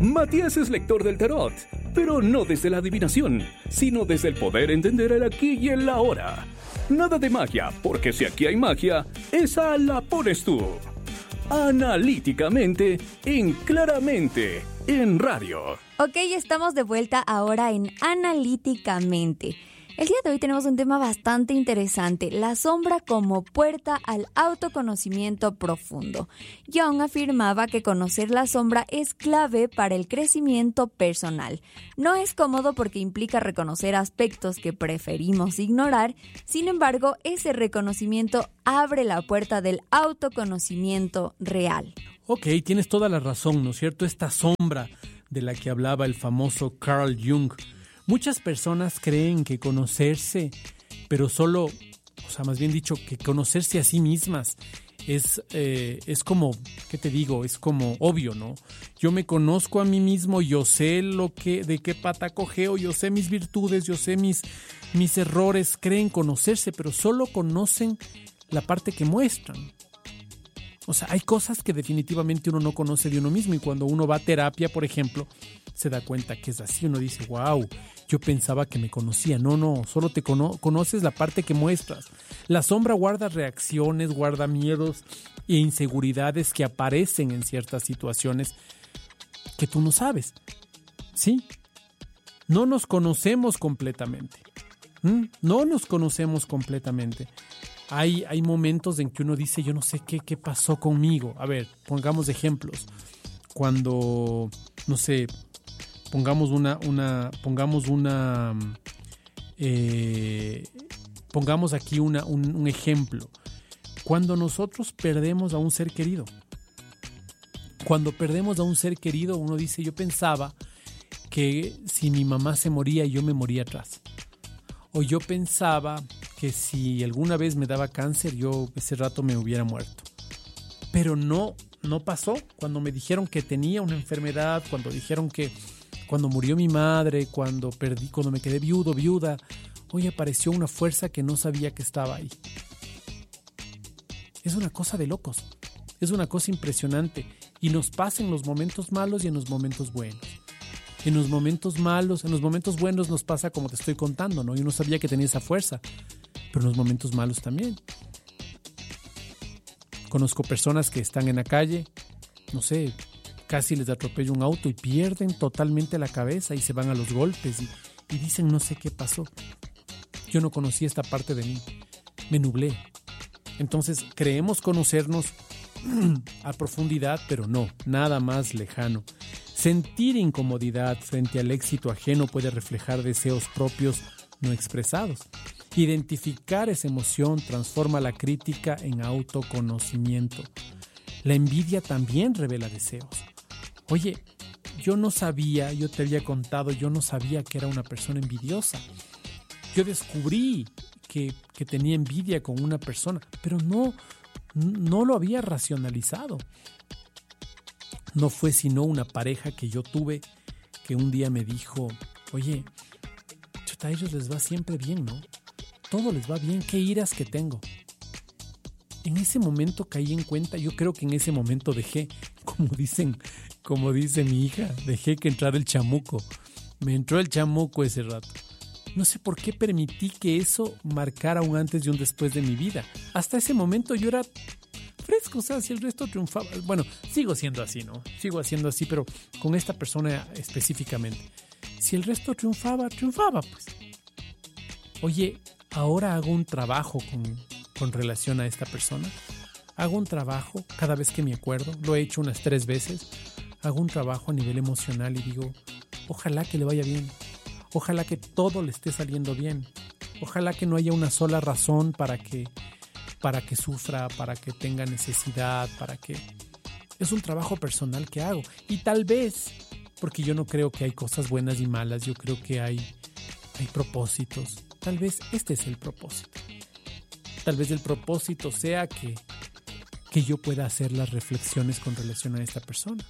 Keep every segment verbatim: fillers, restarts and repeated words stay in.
Matías es lector del tarot, pero no desde la adivinación, sino desde el poder entender el aquí y el ahora. Nada de magia, porque si aquí hay magia, esa la pones tú. Analíticamente, en Claramente, en radio. Ok, estamos de vuelta ahora en Analíticamente. El día de hoy tenemos un tema bastante interesante, la sombra como puerta al autoconocimiento profundo. Jung afirmaba que conocer la sombra es clave para el crecimiento personal. No es cómodo porque implica reconocer aspectos que preferimos ignorar, sin embargo, ese reconocimiento abre la puerta del autoconocimiento real. Ok, tienes toda la razón, ¿no es cierto? Esta sombra de la que hablaba el famoso Carl Jung. Muchas personas creen que conocerse, pero solo, o sea, más bien dicho, que conocerse a sí mismas es, eh, es como, ¿qué te digo? Es como obvio, ¿no? Yo me conozco a mí mismo, yo sé lo que, de qué pata cojeo, yo sé mis virtudes, yo sé mis, mis errores. Creen conocerse, pero solo conocen la parte que muestran. O sea, hay cosas que definitivamente uno no conoce de uno mismo y cuando uno va a terapia, por ejemplo, se da cuenta que es así. Uno dice, wow, yo pensaba que me conocía. No, no, solo te cono- conoces la parte que muestras. La sombra guarda reacciones, guarda miedos e inseguridades que aparecen en ciertas situaciones que tú no sabes. ¿Sí? No nos conocemos completamente. ¿Mm? No nos conocemos completamente. Hay, hay momentos en que uno dice, yo no sé qué, qué pasó conmigo. A ver, pongamos ejemplos. Cuando, no sé, pongamos una, una, pongamos una, eh, pongamos aquí una, un, un ejemplo. Cuando nosotros perdemos a un ser querido. Cuando perdemos a un ser querido, uno dice, yo pensaba que si mi mamá se moría, yo me moría atrás. O yo pensaba que si alguna vez me daba cáncer, yo ese rato me hubiera muerto. Pero no, no pasó. Cuando me dijeron que tenía una enfermedad, cuando dijeron que cuando murió mi madre, cuando perdí, cuando me quedé viudo, viuda, hoy apareció una fuerza que no sabía que estaba ahí. Es una cosa de locos. Es una cosa impresionante. Y nos pasa en los momentos malos y en los momentos buenos. En los momentos malos, en los momentos buenos nos pasa como te estoy contando, ¿no? Yo no sabía que tenía esa fuerza, pero en los momentos malos también. Conozco personas que están en la calle, no sé, casi les atropella un auto y pierden totalmente la cabeza y se van a los golpes y, y dicen no sé qué pasó. Yo no conocí esta parte de mí, me nublé. Entonces creemos conocernos a profundidad, pero no, nada más lejano. Sentir incomodidad frente al éxito ajeno puede reflejar deseos propios no expresados. Identificar esa emoción transforma la crítica en autoconocimiento. La envidia también revela deseos. Oye, yo no sabía, yo te había contado, yo no sabía que era una persona envidiosa. Yo descubrí que, que tenía envidia con una persona, pero no, no lo había racionalizado. No fue sino una pareja que yo tuve que un día me dijo, oye, chuta, a ellos les va siempre bien, ¿no? Todo les va bien, qué iras que tengo. En ese momento caí en cuenta, yo creo que en ese momento dejé, como dicen, como dice mi hija, dejé que entrara el chamuco. Me entró el chamuco ese rato. No sé por qué permití que eso marcara un antes y un después de mi vida. Hasta ese momento yo era fresco, o sea, si el resto triunfaba. Bueno, sigo siendo así, ¿no? Sigo haciendo así, pero con esta persona específicamente. Si el resto triunfaba, triunfaba, pues. Oye, ahora hago un trabajo con, con relación a esta persona. Hago un trabajo cada vez que me acuerdo. Lo he hecho unas tres veces. Hago un trabajo a nivel emocional y digo, ojalá que le vaya bien. Ojalá que todo le esté saliendo bien. Ojalá que no haya una sola razón para que para que sufra, para que tenga necesidad, para que... Es un trabajo personal que hago. Y tal vez, porque yo no creo que hay cosas buenas y malas, yo creo que hay, hay propósitos. Tal vez este es el propósito. Tal vez el propósito sea que, que yo pueda hacer las reflexiones con relación a esta persona.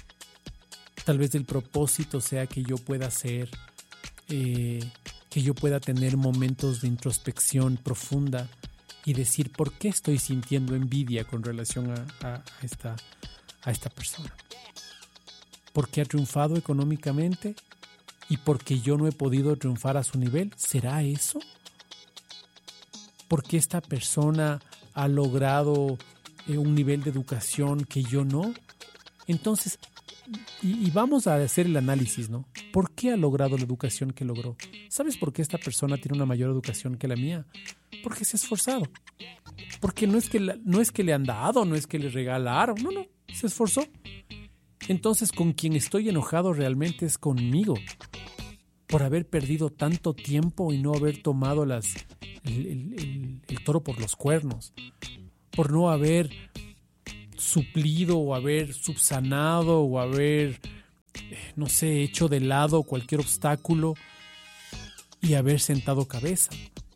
Tal vez el propósito sea que yo pueda hacer, eh, que yo pueda tener momentos de introspección profunda y decir por qué estoy sintiendo envidia con relación a, a, a, esta, a esta persona. porque ha triunfado económicamente y porque yo no he podido triunfar a su nivel. ¿Será eso? ¿Porque esta persona ha logrado eh, un nivel de educación que yo no? Entonces, y, y vamos a hacer el análisis, ¿no? ¿Por qué ha logrado la educación que logró? ¿Sabes por qué esta persona tiene una mayor educación que la mía? Porque se ha esforzado. Porque no es que, la, no es que le han dado, no es que le regalaron, no, no, se esforzó. Entonces, con quien estoy enojado realmente es conmigo, por haber perdido tanto tiempo y no haber tomado las, el, el, el, el toro por los cuernos, por no haber suplido o haber subsanado o haber, no sé, hecho de lado cualquier obstáculo y haber sentado cabeza.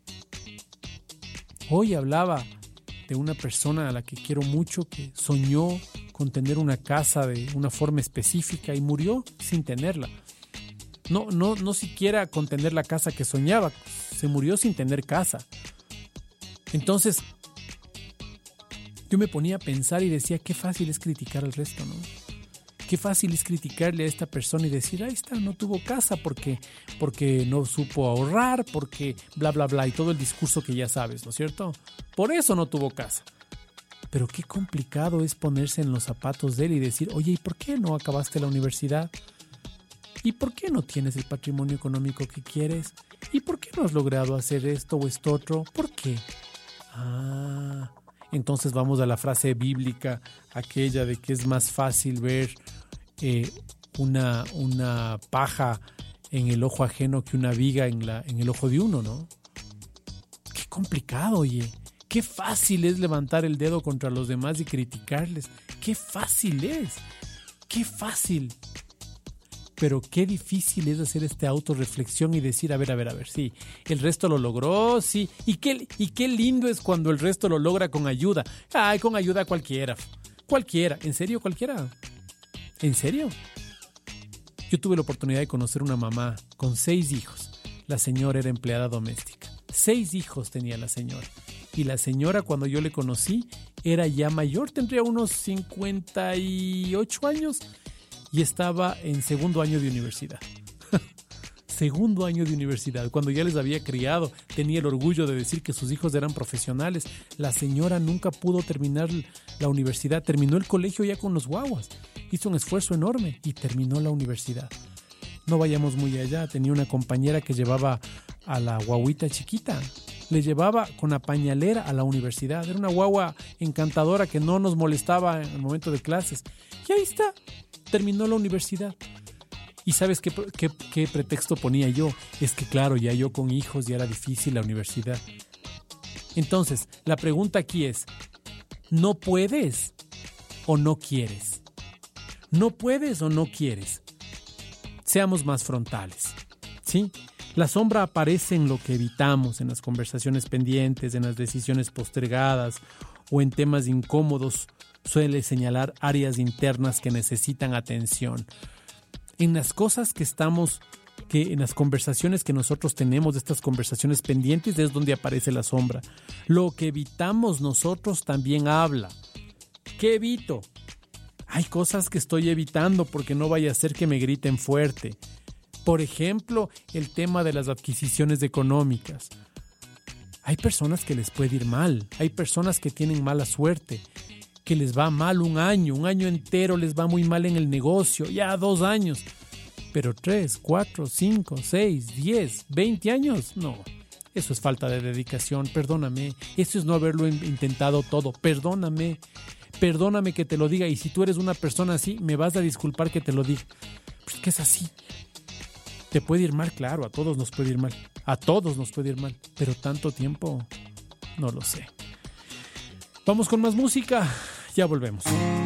Hoy hablaba de una persona a la que quiero mucho que soñó con tener una casa de una forma específica y murió sin tenerla. No, no, no siquiera con tener la casa que soñaba, se murió sin tener casa. Entonces, yo me ponía a pensar y decía, qué fácil es criticar al resto, ¿no? Qué fácil es criticarle a esta persona y decir, ahí está, no tuvo casa porque, porque no supo ahorrar, porque bla, bla, bla, y todo el discurso que ya sabes, ¿no es cierto? Por eso no tuvo casa. Pero qué complicado es ponerse en los zapatos de él y decir, oye, ¿y por qué no acabaste la universidad? ¿Y por qué no tienes el patrimonio económico que quieres? ¿Y por qué no has logrado hacer esto o esto otro? ¿Por qué? Ah, entonces vamos a la frase bíblica, aquella de que es más fácil ver eh, una, una paja en el ojo ajeno que una viga en, la, en el ojo de uno, ¿no? Qué complicado, oye. Qué fácil es levantar el dedo contra los demás y criticarles. Qué fácil es. Qué fácil. Pero qué difícil es hacer esta autorreflexión y decir, a ver, a ver, a ver, sí, el resto lo logró, sí. Y qué, y qué lindo es cuando el resto lo logra con ayuda. Ay, con ayuda cualquiera. Cualquiera. ¿En serio cualquiera? ¿En serio? Yo tuve la oportunidad de conocer una mamá con seis hijos. La señora era empleada doméstica. Seis hijos tenía la señora. Y la señora, cuando yo le conocí, era ya mayor, tendría unos cincuenta y ocho años y estaba en segundo año de universidad. Segundo año de universidad, cuando ya les había criado, tenía el orgullo de decir que sus hijos eran profesionales. La señora nunca pudo terminar la universidad, terminó el colegio ya con los guaguas, hizo un esfuerzo enorme y terminó la universidad. No vayamos muy allá, tenía una compañera que llevaba a la guaguita chiquita, le llevaba con la pañalera a la universidad, era una guagua encantadora que no nos molestaba en el momento de clases. Y ahí está, terminó la universidad. ¿Y sabes qué, qué, qué pretexto ponía yo? Es que claro, ya yo con hijos ya era difícil la universidad. Entonces, la pregunta aquí es, ¿no puedes o no quieres? ¿No puedes o no quieres? Seamos más frontales, ¿sí? La sombra aparece en lo que evitamos, en las conversaciones pendientes, en las decisiones postergadas o en temas incómodos. Suele señalar áreas internas que necesitan atención. En las cosas que estamos, que en las conversaciones que nosotros tenemos, estas conversaciones pendientes, es donde aparece la sombra. Lo que evitamos nosotros también habla. ¿Qué evito? Hay cosas que estoy evitando porque no vaya a ser que me griten fuerte. Por ejemplo, el tema de las adquisiciones económicas. Hay personas que les puede ir mal, hay personas que tienen mala suerte, que les va mal un año, un año entero les va muy mal en el negocio, ya dos años. Pero tres, cuatro, cinco, seis, diez, veinte años, no. Eso es falta de dedicación, perdóname. Eso es no haberlo intentado todo, perdóname. Perdóname que te lo diga, y si tú eres una persona así, me vas a disculpar que te lo diga. Pues que es así. Te puede ir mal, claro, a todos nos puede ir mal. A todos nos puede ir mal. Pero tanto tiempo, no lo sé. Vamos con más música. Ya volvemos.